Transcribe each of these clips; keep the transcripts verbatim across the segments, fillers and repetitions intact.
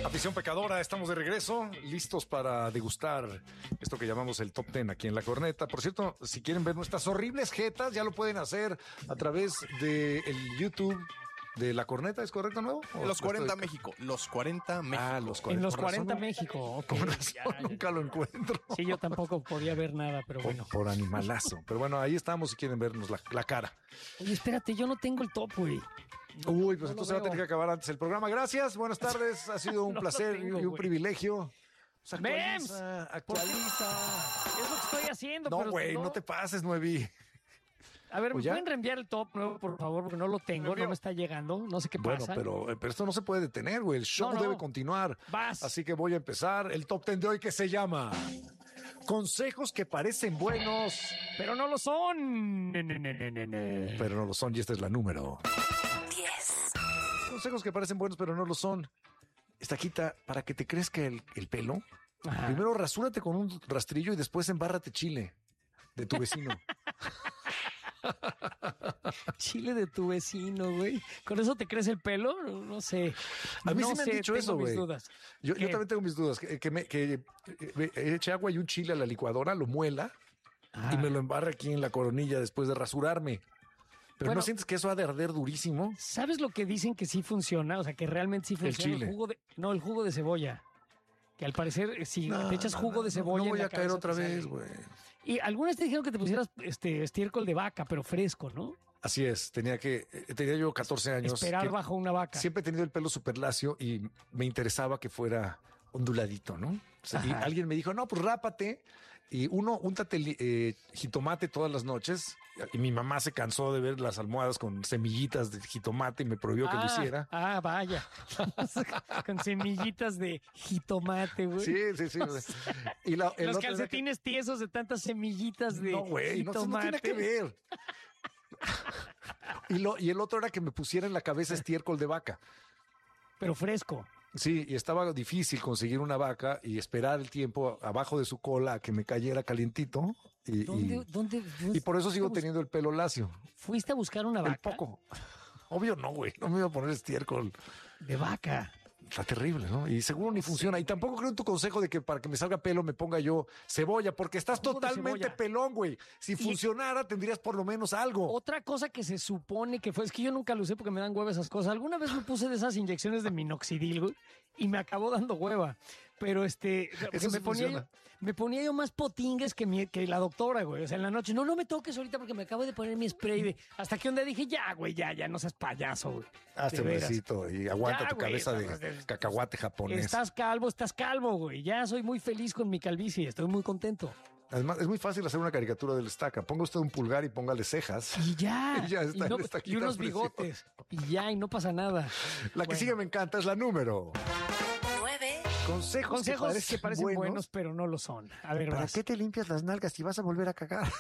Afición pecadora, estamos de regreso, listos para degustar esto que llamamos el Top Ten aquí en La Corneta. Por cierto, si quieren ver nuestras horribles jetas, ya lo pueden hacer a través del YouTube de La Corneta, ¿es correcto, nuevo? Los cuarenta México, los cuarenta México. Ah, los cuarenta. En los Por cuarenta razón, México. Okay, Con razón, ya, ya. nunca lo encuentro. Sí, yo tampoco podía ver nada, pero Por, bueno. por animalazo. Pero bueno, ahí estamos si quieren vernos la, la cara. Oye, espérate, yo no tengo el top, güey. Uy, pues no entonces lo va a tener que veo. acabar antes el programa. Gracias, buenas tardes. Ha sido un No lo placer tengo, y un güey. privilegio. Pues ¡Mems! actualiza, actualiza. Es lo que estoy haciendo, No, pero güey, no. te pases, Nuevi. A ver, ¿me ¿O ya? pueden reenviar el top nuevo, por favor? Porque no lo tengo, no me está llegando, no sé qué Bueno, pasa. pero, pero esto no se puede detener, güey. El show No, no. debe continuar. Vas. Así que voy a empezar el top ten de hoy que se llama Consejos que parecen buenos, Pero no lo son. Ne, ne, ne, ne, ne, ne. pero no lo son. Y esta es la número diez. Consejos que parecen buenos, pero no lo son. Esta quita para que te crezca el, el pelo. Ajá. Primero rasúrate con un rastrillo y después embárrate chile de tu vecino. Chile de tu vecino, güey. ¿Con eso te crece el pelo? No, no sé. A mí no sí me han sé, dicho tengo eso, mis güey. dudas. Yo, yo ¿Qué? también tengo mis dudas. Que, que, me, que eh, eche agua y un chile a la licuadora, lo muela Ah. y me lo embarre aquí en la coronilla después de rasurarme. Pero Bueno. ¿no sientes que eso ha de arder durísimo? ¿Sabes lo que dicen que sí funciona? O sea, que realmente sí funciona. chile. jugo de, no, el jugo de cebolla. Que al parecer, eh, si No, te echas no, jugo no, de no, cebolla. No en voy la a caer cabeza otra te sale. vez, güey. Y algunas te dijeron que te pusieras este estiércol de vaca, pero fresco, ¿no? Así es, tenía que, eh, tenía yo catorce años. Esperar que bajo una vaca. Siempre he tenido el pelo súper lacio y me interesaba que fuera onduladito, ¿no? O sea, y Ajá. alguien me dijo, no, pues rápate. Y uno, úntate eh, jitomate todas las noches. Y mi mamá se cansó de ver las almohadas con semillitas de jitomate y me prohibió que lo ah, hiciera. Ah, vaya. Con semillitas de jitomate, güey. Sí, sí, sí. Y la, el Los otro era calcetines tiesos de tantas semillitas que- de No, güey, no, eso no jitomate. tiene que ver. y, lo, y el otro era que me pusiera en la cabeza estiércol de vaca. Pero fresco. Sí, y estaba difícil conseguir una vaca y esperar el tiempo abajo de su cola a que me cayera calientito. Y, ¿Dónde, y, dónde, y por eso sigo fuiste a teniendo el pelo lacio. bus- ¿Fuiste a buscar una El vaca? poco. Obvio no, güey. No me iba a poner estiércol. De vaca. Está terrible, ¿no? Y seguro ni funciona. Y tampoco creo en tu consejo de que para que me salga pelo me ponga yo cebolla, porque estás Jugo de totalmente cebolla. pelón, güey. Si funcionara, tendrías por lo menos algo. Otra cosa que se supone que fue, es que yo nunca lo usé porque me dan hueva esas cosas. Alguna vez me puse de esas inyecciones de minoxidil, güey, y me acabó dando hueva. Pero este, porque Eso sí me ponía yo, funciona. me ponía yo más potingues que, mi, que la doctora, güey. O sea, en la noche, no, no me toques ahorita porque me acabo de poner mi spray de, hasta que un día dije, ya, güey, ya, ya, no seas payaso, güey. Hazte De un veras. besito y aguanta Ya, tu güey, cabeza estás- de estás- cacahuate japonés. Estás calvo, estás calvo, güey. Ya soy muy feliz con mi calvicie, estoy muy contento. Además, es muy fácil hacer una caricatura del estaca. Ponga usted un pulgar y póngale cejas. Y ya. Y ya está, y, no- le está y unos quitando bigotes. Y ya, y no pasa nada. La que Bueno. sigue me encanta es la número. nueve. Consejos, Consejos que parecen, que parecen buenos, buenos. pero no lo son. A ver, ¿Para vas. qué te limpias las nalgas si vas a volver a cagar?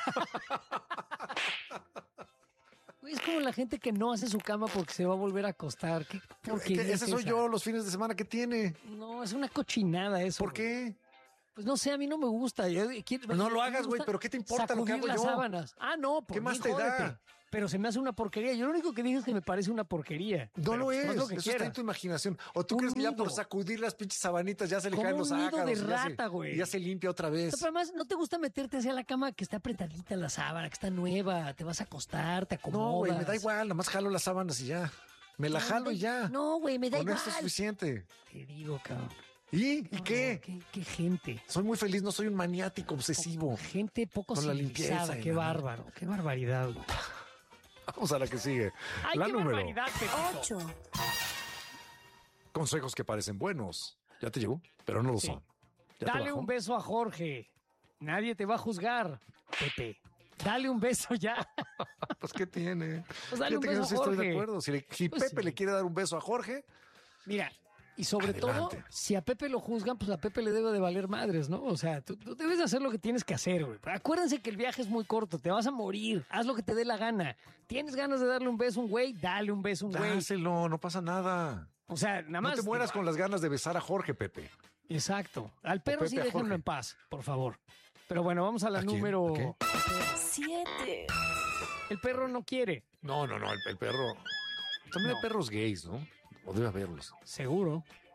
Güey, es como la gente que no hace su cama porque se va a volver a acostar. ¿Qué porquería Que es ese soy esa? yo los fines de semana que tiene. No, es una cochinada eso. ¿Por güey. qué? Pues no sé, a mí no me gusta. Yo- quiero- No lo me hagas, güey, gusta pero ¿qué te importa lo que sacudir hago las yo? sábanas. Ah, no, por ¿Qué mí, más te jódete. da? Pero se me hace una porquería. Yo lo único que dije es que me parece una porquería. No Pero, lo pues, es. haz lo que Eso está en quieras. tu imaginación. O tú Un crees que ya nido. por sacudir las pinches sabanitas ya se le Como caen los un nido de ácaros. y ya se- rata, güey. Y ya se limpia otra vez. Pero además, ¿no te gusta meterte hacia la cama que está apretadita la sábana, que está nueva? Te vas a acostar, te acomodas. No, güey, me da igual. Nada más jalo las sábanas y ya. Me la No, jalo me y da- ya. No, güey, me da Con igual. esto es suficiente. Te digo, cabrón. ¿Y? ¿Y No, qué? ¿Qué, qué gente. Soy muy feliz, no soy un maniático obsesivo. Gente poco Con la civilizada. limpieza y Qué la- bárbaro. Qué barbaridad, güey. Vamos a la que sigue. Ay, la qué número. barbaridad, Pepito. ocho. Consejos que parecen buenos. Ya te llegó, pero no lo Sí. son. ¿Ya te Dale bajó? un beso a Jorge. Nadie te va a juzgar, Pepe. Dale un beso ya. Pues, ¿qué tiene? Pues dale un Fíjate que beso yo a sí estoy de Jorge. acuerdo. Si, le- si Pues Pepe sí. le quiere dar un beso a Jorge, Mira, y sobre Adelante. todo, si a Pepe lo juzgan, pues a Pepe le debe de valer madres, ¿no? O sea, tú, tú debes de hacer lo que tienes que hacer, güey. Acuérdense que el viaje es muy corto, te vas a morir, haz lo que te dé la gana. ¿Tienes ganas de darle un beso a un güey? Dale un beso a un güey. dáselo, no pasa nada. O sea, nada No más. te mueras con las ganas de besar a Jorge, Pepe. Exacto. Al perro Pepe sí a déjenlo Jorge. en paz, por favor. Pero bueno, vamos a la ¿A quién? número. ¿A qué? siete. El perro no quiere, No, no, no, el, el perro. También No. hay perros gays, ¿no? O debe haberlos. seguro.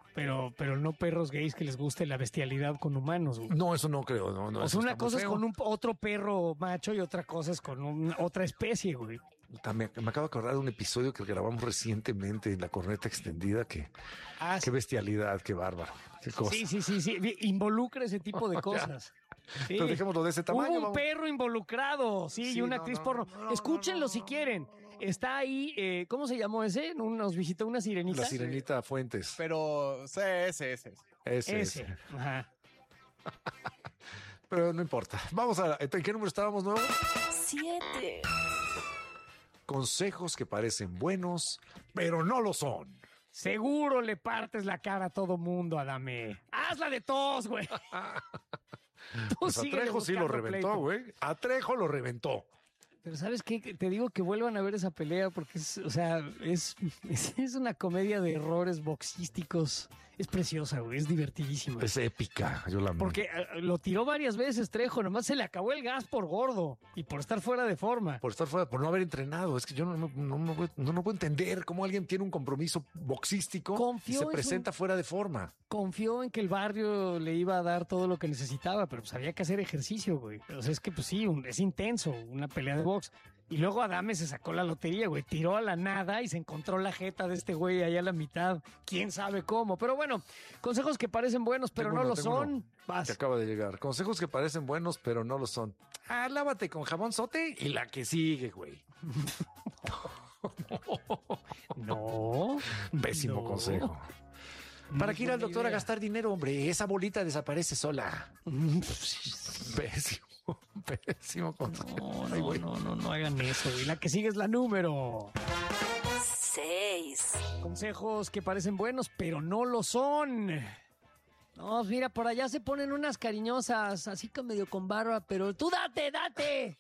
pero, pero no perros gays que les guste la bestialidad con humanos, güey. No, eso no creo. No, no, O eso sea, una está muy cosa es feo. con un, otro perro macho y otra cosa es con un- otra especie, güey. También, me acabo de acordar de un episodio que grabamos recientemente en la corneta extendida. Que, Ah, qué bestialidad, qué bárbaro. Qué cosa. sí, sí, sí, sí. Involucra ese tipo de cosas. Sí. Pero dejémoslo de ese tamaño. Hubo un vamos. perro involucrado, sí, Sí, y una no, actriz no, porno. no, no, Escúchenlo no, no, si no. quieren. Está ahí, eh, ¿cómo se llamó ese? Un- Nos visitó una sirenita. La sirenita Fuentes. Pero, sí, ese, ese. Ese, Ese. ese. Ajá. Pero no importa. Vamos a... ¿En qué número estábamos nuevo? siete, Consejos que parecen buenos, pero no lo son. Seguro le partes la cara a todo mundo, Adame. Hazla de tos, güey. Tú Pues síguele Atrejo sí lo buscando reventó, pleito. güey. Atrejo lo reventó. Pero ¿sabes qué? Te digo que vuelvan a ver esa pelea porque es, o sea, es, es, es una comedia de errores boxísticos. Es preciosa, güey. Es divertidísima. Es épica. Yo la amo. Porque eh, lo tiró varias veces Trejo, nomás se le acabó el gas por gordo y por estar fuera de forma. Por estar fuera, por no haber entrenado. Es que yo no, no, no, no puedo- no, no puedo entender cómo alguien tiene un compromiso boxístico Confió y se en su- presenta fuera de forma. Confió en que el barrio le iba a dar todo lo que necesitaba, pero pues había que hacer ejercicio, güey. O sea, es que pues sí, un- es intenso, una pelea de box. Y luego Adame se sacó la lotería, güey. Tiró a la nada y se encontró la jeta de este güey allá a la mitad. Quién sabe cómo. Pero bueno, consejos que parecen buenos, pero Tengo no uno, lo tengo son. uno Vas. Que acaba de llegar. Consejos que parecen buenos, pero no lo son. Ah, lávate con jabón sote y la que sigue, güey. No. Pésimo No. consejo. ¿Para qué ir al buena doctor a idea. gastar dinero, hombre? Esa bolita desaparece sola. Pésimo, pésimo consejo. No, Ay, no, güey. no, no, no hagan eso. Y la que sigue es la número. seis, Consejos que parecen buenos, pero no lo son. No, mira, por allá se ponen unas cariñosas, así que medio con barba, pero tú date, date.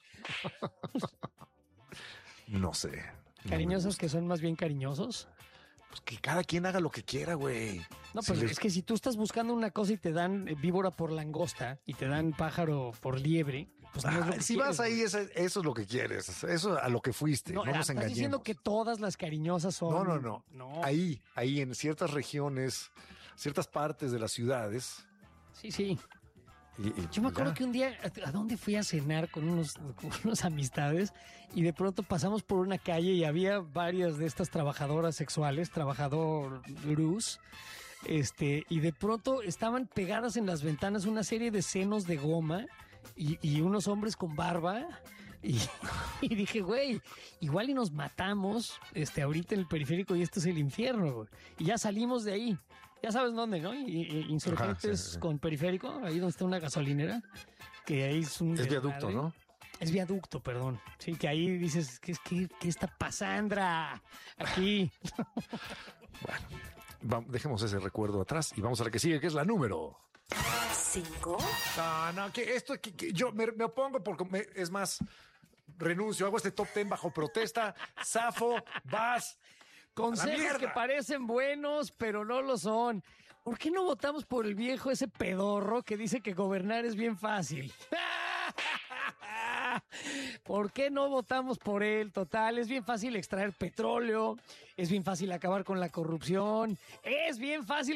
No sé. No me Cariñosos gusta. que son más bien cariñosos. Pues que cada quien haga lo que quiera, güey. No, Si pero les- es que si tú estás buscando una cosa y te dan eh, víbora por langosta y te dan pájaro por liebre, pues no es lo Ah, que si quieres, vas ahí, güey. eso, eso es lo que quieres. Eso es a lo que fuiste. No, No, nos estás engañemos. diciendo que todas las cariñosas son. No, no, no. No. Ahí, ahí en ciertas regiones, ciertas partes de las ciudades. Sí, sí. y- y Yo me acuerdo ya. que un día, ¿a a dónde fui a cenar con unos, con unas amistades? Y de pronto pasamos por una calle y había varias de estas trabajadoras sexuales, trabajador Luz, este, y de pronto estaban pegadas en las ventanas una serie de senos de goma y, y unos hombres con barba. Y, y dije, güey, igual y nos matamos este, ahorita en el periférico y esto es el infierno, güey. Y ya salimos de ahí. Ya sabes dónde, ¿no? Y- y- Insurgentes Ajá, sí, sí, sí. con periférico, ahí donde está una gasolinera, que ahí es un Es viaducto, desmadre. ¿no? Es viaducto, perdón. Sí, que ahí dices, ¿qué, qué, qué está pasando aquí? Va- dejemos ese recuerdo atrás y vamos a la que sigue, que es la número. cinco, No, no, que esto, que, que yo me, me opongo porque me- es más, renuncio, hago este top ten bajo protesta. Zafo, vas. Consejos mierda! que parecen buenos, pero no lo son. ¿Por qué no votamos por el viejo ese pedorro que dice que gobernar es bien fácil? ¿Por qué no votamos por él? Total, es bien fácil extraer petróleo, es bien fácil acabar con la corrupción, es bien fácil